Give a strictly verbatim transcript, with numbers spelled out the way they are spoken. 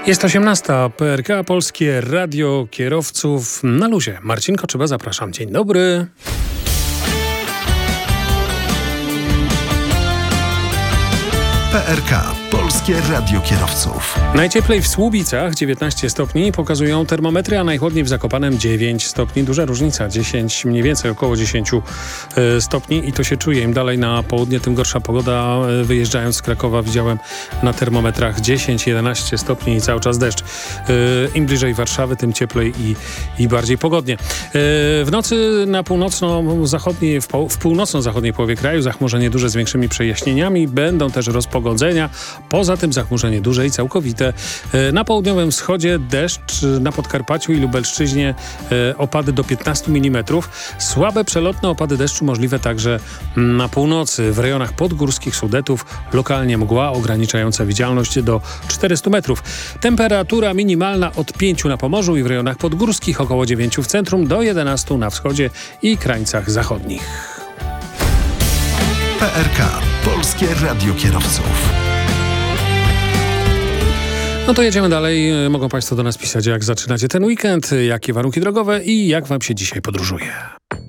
Jest osiemnasta, P R K, Polskie Radio Kierowców na luzie. Marcin Koczyba, zapraszam. Dzień dobry. P R K, Polskie Radio Kierowców. Najcieplej w Słubicach dziewiętnaście stopni pokazują termometry, a najchłodniej w Zakopanem dziewięć stopni. Duża różnica, dziesięć, mniej więcej około dziesięć y, stopni i to się czuje. Im dalej na południe, tym gorsza pogoda. Y, wyjeżdżając z Krakowa widziałem na termometrach dziesięć jedenaście stopni i cały czas deszcz. Y, Im bliżej Warszawy, tym cieplej i, i bardziej pogodnie. Y, w nocy na północno-zachodniej, w, po, w północno-zachodniej połowie kraju zachmurzenie duże z większymi przejaśnieniami. Będą też rozpogodzenia. Poza tym zachmurzenie duże i całkowite. Na południowym wschodzie deszcz, na Podkarpaciu i Lubelszczyźnie opady do piętnastu milimetrów. Słabe przelotne opady deszczu możliwe także na północy. W rejonach podgórskich Sudetów lokalnie mgła ograniczająca widzialność do czterystu metrów. Temperatura minimalna od pięciu na Pomorzu i w rejonach podgórskich, około dziewięciu w centrum, do jedenastu na wschodzie i krańcach zachodnich. P R K, Polskie Radio Kierowców. No to jedziemy dalej. Mogą Państwo do nas pisać, jak zaczynacie ten weekend, jakie warunki drogowe i jak Wam się dzisiaj podróżuje.